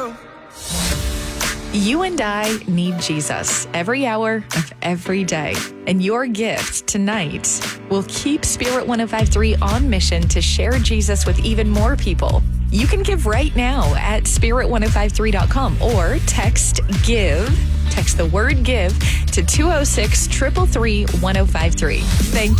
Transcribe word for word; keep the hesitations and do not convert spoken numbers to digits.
go. You and I need Jesus every hour of every day. And your gift tonight will keep Spirit one oh five three on mission to share Jesus with even more people. You can give right now at spirit ten fifty-three dot com or text GIVE. Text the word GIVE to two oh six, three three three, one oh five three. Thank you.